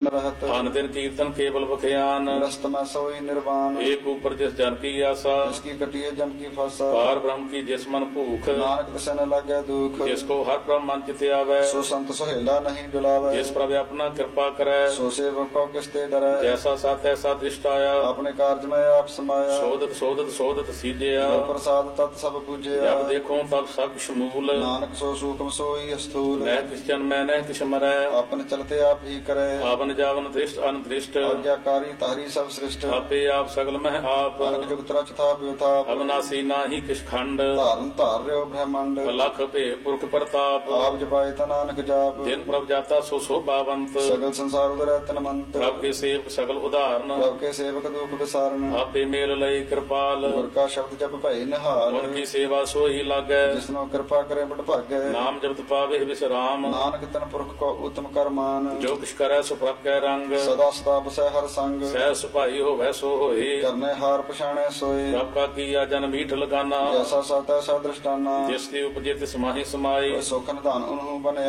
रहत अन दिन कीर्तन केवल बखयान ग्रस्त में सोई निर्वाण एक ऊपर जिस जन की आशा जिसकी कटिए जम की फसा पार ब्रह्म की जिस मन भूख नानक तिसे न लगे दुख जिसको हर ब्रह्म मन चित आवे सो संत सोहेला नहीं डुलावे जिस प्रभु अपना कृपा करे सो सेवक को किसते डरे जैसा साथ ऐसा दृष्ट आया अपने कार्य में आप समाया शोधत शोधत शोधत सीजया गुर प्रसाद तत् सब पूजया जब देखो तब सब शमूल नानक सो सूक्ष्म सोई स्थूल न किस जन में न किस मरै अपन चलते आप ही करे आवन जावन दृष्ट अनदृष्ट आज्ञाकारी तारी सब सृष्ट आपे आप सगल में आप अनक जुगत रच था व्यथा अविनाशी नाही किस खंड धारण धार रहो ब्रह्मांड लख पे पुरख प्रताप आप जपाए ता नानक जाप जिन प्रभ जाता सो शोभावंत सगल संसार उदर तन मंत प्रभ के सेवक सगल उदाहरण प्रभ के सेवक दुख विसारण आपे मेल लय कृपाल गुर का शब्द जप भय निहाल उनकी सेवा सो ही लागे जिसनो कृपा करे बड़ भागे नाम जपत पावे विश्राम नानक तन पुरख को उत्तम कर मान जो किछ करे सो प्रभ कै रंग सदा सदा बसै हर संग सह सुपाई हो वैसो होए करने हार पछाणे सोए प्रभ का किया जन मीठ लगाना जैसा सा तैसा दृष्टाना जिसके उपजे तिस माहि समाई सोखन दान उन्हु बने